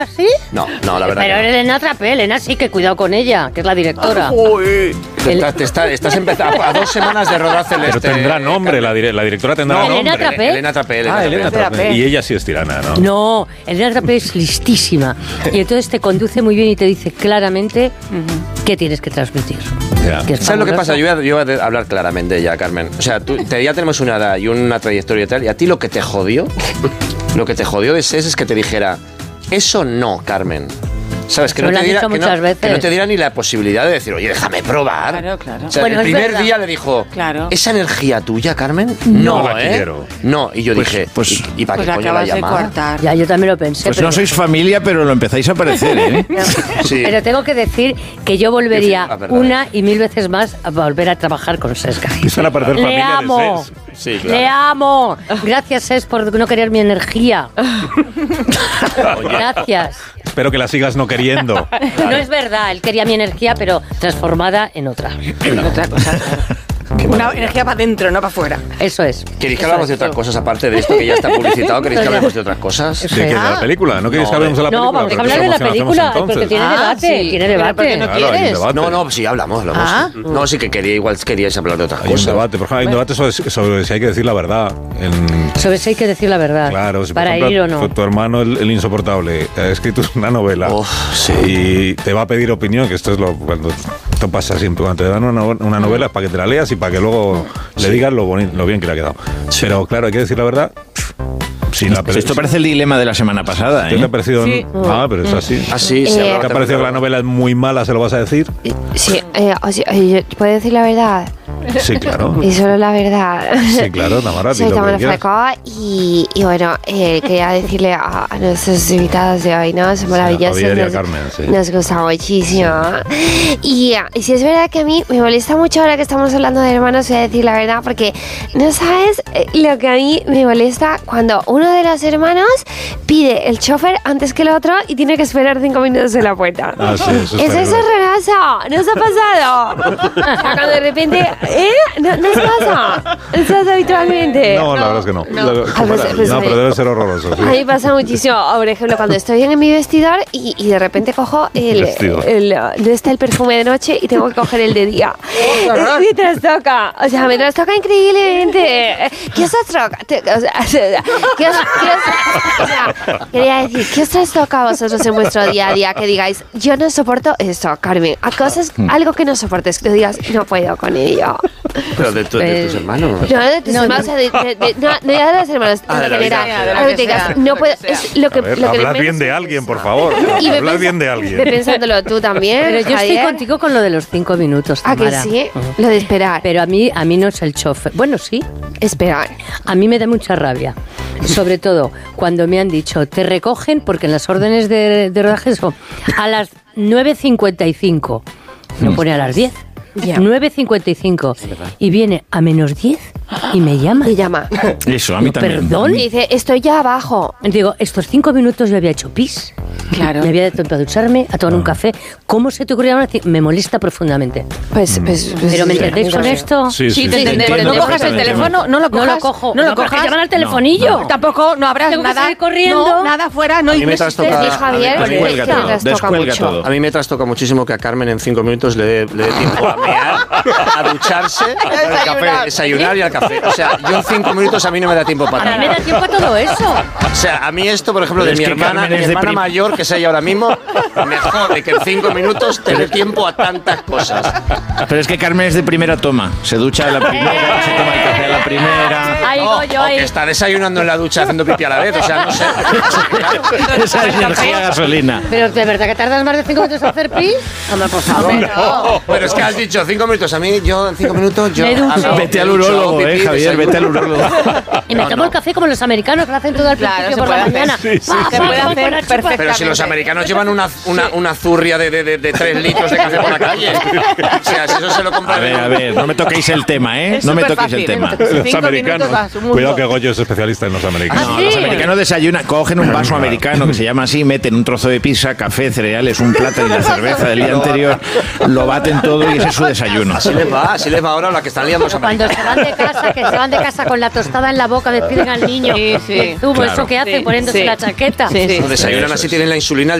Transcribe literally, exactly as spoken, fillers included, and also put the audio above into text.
¿Sí? No, no, la verdad. Pero que no. Elena Trapé, Elena sí que cuidado con ella, que es la directora. Uy, te, El- estás- te está- estás empezando a dos semanas de rodar Celeste. Pero tendrá nombre, la, dire- la directora tendrá No, nombre. Elena Trapé. Elena Trapé. Elena Ah, Trapé. Elena Trapé. Y ella sí es tirana, ¿no? No, Elena Trapé es listísima. Y entonces te conduce muy bien y te dice claramente qué tienes que transmitir. Ya. Que es ¿Sabes lo que fabuloso. pasa? Yo voy, a, yo voy a hablar claramente ya, Carmen. O sea, tú, te, ya tenemos una edad y una trayectoria y tal, y a ti lo que te jodió, lo que te jodió de SES es que te dijera, eso no, Carmen. ¿Sabes? Que Me no, lo te han diera, dicho que, no, muchas veces. que no te diera ni la posibilidad de decir, oye, déjame probar. Claro, claro. O sea, Bueno, el es primer verdad. día le dijo, Claro. ¿esa energía tuya, Carmen? No No, la ¿eh? quiero. No, y yo Pues- dije, pues- ¿y, y para Pues qué la coño la acabas de llamaba? cortar. Ya, yo también lo pensé. Pues pero, no sois familia, pero lo empezáis a parecer, ¿eh? Sí. pero tengo que decir que yo volvería la verdad. una y mil veces más a volver a trabajar con Sesga. Empiezan a parecer Le familia de amo. Ses. Sí, claro. Le amo. Gracias, Ses, por no querer mi energía. Gracias. Espero que la sigas no queriendo. No es verdad, él quería mi energía, pero transformada en otra. Otra cosa, claro. Una energía para adentro, no para afuera. Eso es. ¿Queréis que Eso hablamos es. de otras cosas aparte de esto que ya está publicitado? ¿Queréis que hablemos de otras cosas? ¿De qué? ¿De la película? ¿No queréis que No, hablemos de la No, película? vamos a Pero hablar de la ¿qué hacemos película, entonces? porque tiene Ah, debate, sí. tiene Pero debate. ¿por qué no Claro, hay un quieres? debate. No, no, sí, hablamos, hablamos. Ah. No, sí que quería, igual queríais hablar de otras Hay un cosas. debate, por ejemplo, hay un debate sobre, sobre si hay que decir la verdad. En, Sobre eso hay que decir la verdad. claro, si por para ejemplo, ir o no. tu, tu hermano, el, el insoportable, ha escrito una novela Uf, sí. y te va a pedir opinión, que esto es lo cuando esto pasa siempre, cuando te dan una, no- una novela es para que te la leas y para que luego le digas lo, boni- lo bien que le ha quedado. Pero claro, hay que decir la verdad. Sin la Pues esto parece el dilema de la semana pasada, ¿Qué te ha ¿eh? parecido? Sí. Ah, pero es así. Ah, sí, Eh, se ¿Te hablaba ha parecido que la novela es muy mala, se lo vas a decir? Sí, eh, o sea, eh, yo- ¿puedo decir la verdad? Sí, claro. Y solo la verdad. Sí, claro, Tamara, di Soy lo que Tamara quieras. Falcó y, y bueno, eh, quería decirle a, a nuestros invitados de hoy, ¿no? Son maravillosos. Javier y a nos, Carmen, sí. nos gusta muchísimo. Y, ah, y si es verdad que a mí me molesta mucho ahora que estamos hablando de hermanos, voy a decir la verdad, porque no sabes eh, lo que a mí me molesta cuando uno de los hermanos pide el chofer antes que el otro y tiene que esperar cinco minutos en la puerta. Ah, sí, eso es Eso es terrible. horroroso, ¿no os ha pasado? O sea, cuando de repente, ¿eh? ¿No, no os pasa? ¿No os pasa habitualmente? No, la verdad es que no. no. Lo- Ah, pues- pues no, ahí- pero debe ser horroroso. sí. A mí me pasa muchísimo, por ejemplo, cuando estoy en mi vestidor y, y de repente cojo el, Vestidor. el, no está el perfume de noche y tengo que coger el de día. Me trastoca, o sea, me trastoca increíblemente. ¿Qué os trastoca? Te- O sea, ¿qué os, qué os- o sea, quería decir, ¿qué os trastoca a vosotros en vuestro día a día? Que digáis, yo no soporto esto, Carmen. A cosas, algo que no soportes, que digas, no puedo con ello. Pero de, tu- de tus hermanos. No, de tus hermanos, o sea, de, de, de- no, no ya de los hermanos, Ah, en de la general. vida. De lo Algo que que digas, sea, no lo puedo, que sea. es lo que, A ver, lo que hablad menos bien de es alguien, eso. por favor. Y ve Hablad pensa- bien de ve alguien. pensándolo tú también, Pero yo estoy Javier. contigo con lo de los cinco minutos, ¿A que Tamara. sí? Lo de esperar. Pero a mí, a mí no es el chofer. Bueno, sí. Esperar. A mí me da mucha rabia. Sobre todo cuando me han dicho, te recogen, porque en las órdenes de, de rodaje son a las nueve cincuenta y cinco. No pone a las diez. Ya. nueve cincuenta y cinco. Y viene a menos diez y me llama. Me llama. Eso, a mí No, también. perdón. Y dice, estoy ya abajo. Digo, estos cinco minutos yo había hecho pis. Claro. Me había dado tiempo a ducharme, a tomar un café. ¿Cómo se te ocurrió ahora decir? Me molesta profundamente. Pues, pues, pues ¿Pero me sí, entendéis sí, con sí. esto? Sí, sí, Sí, te sí. entendemos. entiendo No cojas el perfectamente. teléfono, no lo cojas. No lo cojo. No lo No, porque cojas. llaman al telefonillo. No, tampoco, no habrás Tengo que nada. salir corriendo. No, nada fuera, no A mí me existe. trastoca- Dijo Javier a mí- que Descuelga que todo, trastoca descuelga mucho. todo. A mí me trastoca muchísimo que a Carmen en cinco minutos le dé, le dé tiempo a mear, a ducharse, al café, desayunar y al café. O sea, yo en cinco minutos a mí no me da tiempo A para mí me nada. da tiempo a todo eso. O sea, a mí esto, por ejemplo, Pero de es mi que hermana, Carmen mi es de hermana prim- mayor, que es ella ahora mismo, me jode que en cinco minutos te dé tiempo a tantas cosas. Pero es que Carmen es de primera toma. Se ducha a la primera, se toma el café a la primera. Ahí O, voy yo o ahí. que está desayunando en la ducha haciendo pipi a la vez. O sea, no sé. Esa es energía gasolina. Pero ¿de verdad que tardas más de cinco minutos en hacer pis? Hombre, por favor. No, pero es que has dicho cinco minutos. A mí, yo en cinco minutos, yo. Me ducho. hago- Vete me al ducho, urólogo, hago pipí, eh, Javier, desayuno. vete al urólogo. Y me No, tomo no. el café como los americanos que lo hacen todo al Claro, principio se por la puede hacer. mañana. Sí, sí, Pa, sí. Se pa, puede pa, hacer con la chupa. perfectamente. Pero si los americanos llevan una, una, una zurria de, de, de, de tres litros de café por la calle. O sea, si eso se lo compran. A ver, a ver, no me toquéis el tema, ¿eh? Es No me súper toquéis el fácil, tema. ¿eh? Los Cinco americanos. minutos a su mundo. Cuidado que Goyo es especialista en los americanos. No, los americanos desayunan, cogen un vaso americano que se llama así, meten un trozo de pizza, café, cereales, un plátano y la cerveza del día anterior, lo baten todo y ese es su desayuno. Así les va, así les va ahora la que están liando los Cuando americanos. se van de casa, que se van de casa con la tostada en la boca, despiden al niño. Sí, sí. El zumo, Claro. eso que hace Sí, poniéndose sí. la chaqueta. Sí, sí. Cuando desayunan Eso así es. tienen la insulina